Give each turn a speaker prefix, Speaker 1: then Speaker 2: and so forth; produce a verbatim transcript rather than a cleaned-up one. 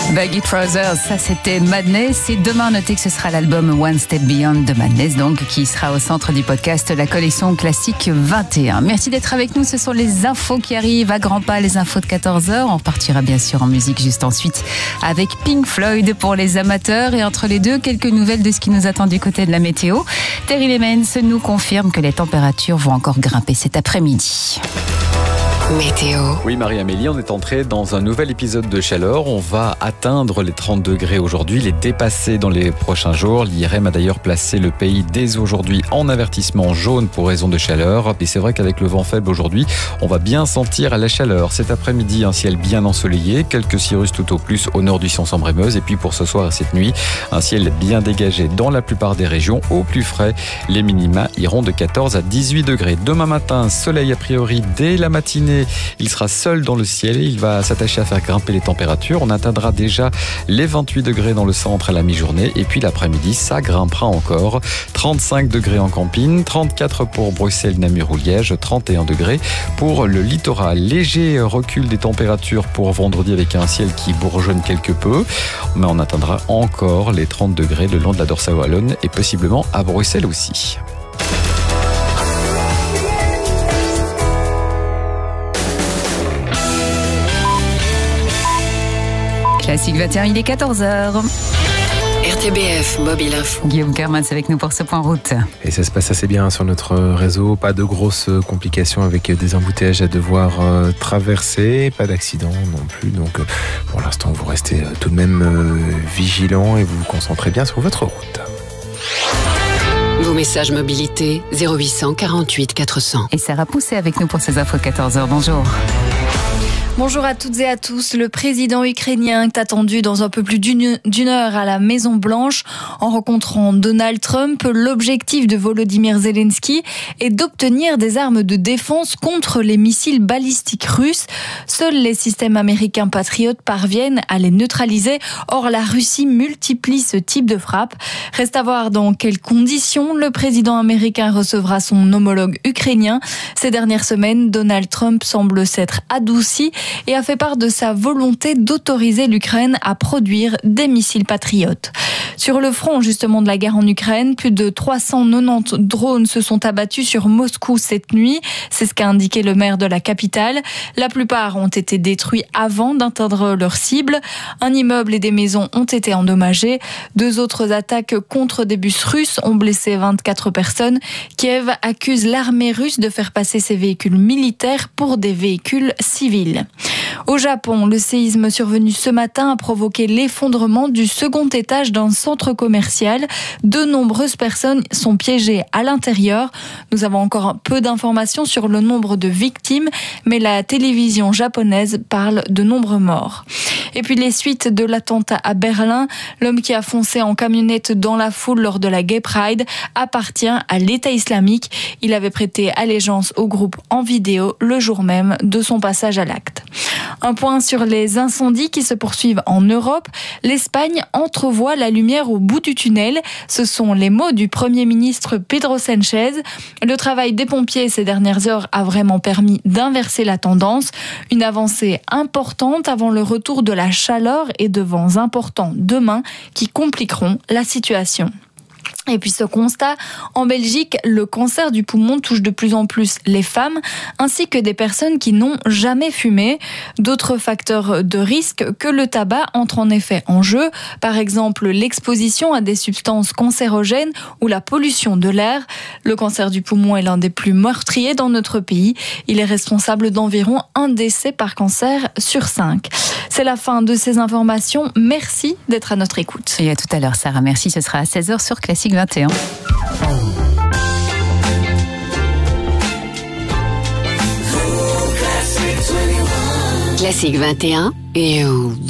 Speaker 1: Baggy Trousers, ça c'était Madness. Et demain, notez que ce sera l'album One Step Beyond de Madness, donc, qui sera au centre du podcast La Collection Classique vingt et un. Merci d'être avec nous. Ce sont les infos qui arrivent à grands pas, les infos de quatorze heures. On repartira bien sûr en musique juste ensuite avec Pink Floyd pour les amateurs. Et entre les deux, quelques nouvelles de ce qui nous attend du côté de la météo. Terry Lemens nous confirme que les températures vont encore grimper cet après-midi.
Speaker 2: Météo.
Speaker 3: Oui, Marie-Amélie, on est entré dans un nouvel épisode de chaleur. On va atteindre les trente degrés aujourd'hui, les dépasser dans les prochains jours. L'I R M a d'ailleurs placé le pays dès aujourd'hui en avertissement jaune pour raison de chaleur. Et c'est vrai qu'avec le vent faible aujourd'hui, on va bien sentir la chaleur. Cet après-midi, un ciel bien ensoleillé, quelques cirrus tout au plus au nord du Sambre-et-Meuse. Et puis pour ce soir et cette nuit, un ciel bien dégagé dans la plupart des régions. Au plus frais, les minima iront de quatorze à dix-huit degrés. Demain matin, soleil a priori dès la matinée. Il sera seul dans le ciel et il va s'attacher à faire grimper les températures. On atteindra déjà les vingt-huit degrés dans le centre à la mi-journée. Et puis l'après-midi, ça grimpera encore. trente-cinq degrés en campine, trente-quatre pour Bruxelles, Namur ou Liège, trente et un degrés pour le littoral. Léger recul des températures pour vendredi avec un ciel qui bourgeonne quelque peu. Mais on atteindra encore les trente degrés le long de la dorsale wallonne et possiblement à Bruxelles aussi.
Speaker 1: Classique vingt et un, il est quatorze heures.
Speaker 2: R T B F Mobile Info.
Speaker 1: Guillaume Kermans avec nous pour ce point route.
Speaker 4: Et ça se passe assez bien sur notre réseau. Pas de grosses complications avec des embouteillages à devoir traverser. Pas d'accident non plus. Donc pour l'instant, vous restez tout de même vigilant et vous vous concentrez bien sur votre route.
Speaker 2: Vos messages mobilité zéro huit cent quarante-huit quatre cents.
Speaker 1: Et Sarah Poussé avec nous pour ces infos de quatorze heures. Bonjour.
Speaker 5: Bonjour à toutes et à tous. Le président ukrainien est attendu dans un peu plus d'une, d'une heure à la Maison-Blanche. En rencontrant Donald Trump, l'objectif de Volodymyr Zelensky est d'obtenir des armes de défense contre les missiles balistiques russes. Seuls les systèmes américains Patriot parviennent à les neutraliser. Or, la Russie multiplie ce type de frappe. Reste à voir dans quelles conditions le président américain recevra son homologue ukrainien. Ces dernières semaines, Donald Trump semble s'être adouci et a fait part de sa volonté d'autoriser l'Ukraine à produire des missiles patriotes. Sur le front justement de la guerre en Ukraine, plus de trois cent quatre-vingt-dix drones se sont abattus sur Moscou cette nuit. C'est ce qu'a indiqué le maire de la capitale. La plupart ont été détruits avant d'atteindre leur cible. Un immeuble et des maisons ont été endommagés. Deux autres attaques contre des bus russes ont blessé vingt-quatre personnes. Kiev accuse l'armée russe de faire passer ses véhicules militaires pour des véhicules civils. Au Japon, le séisme survenu ce matin a provoqué l'effondrement du second étage d'un centre commercial. De nombreuses personnes sont piégées à l'intérieur. Nous avons encore peu d'informations sur le nombre de victimes, mais la télévision japonaise parle de nombreux morts. Et puis les suites de l'attentat à Berlin, l'homme qui a foncé en camionnette dans la foule lors de la Gay Pride appartient à l'État islamique. Il avait prêté allégeance au groupe en vidéo le jour même de son passage à l'acte. Un point sur les incendies qui se poursuivent en Europe. L'Espagne entrevoit la lumière au bout du tunnel. Ce sont les mots du Premier ministre Pedro Sánchez. Le travail des pompiers ces dernières heures a vraiment permis d'inverser la tendance. Une avancée importante avant le retour de la chaleur et de vents importants demain qui compliqueront la situation. Et puis ce constat, en Belgique, le cancer du poumon touche de plus en plus les femmes, ainsi que des personnes qui n'ont jamais fumé. D'autres facteurs de risque que le tabac entrent en effet en jeu, par exemple l'exposition à des substances cancérogènes ou la pollution de l'air. Le cancer du poumon est l'un des plus meurtriers dans notre pays. Il est responsable d'environ un décès par cancer sur cinq. C'est la fin de ces informations. Merci d'être à notre écoute.
Speaker 1: Et à tout à l'heure, Sarah. Merci. Ce sera à seize heures sur Classique vingt et un.
Speaker 2: Classique vingt et un et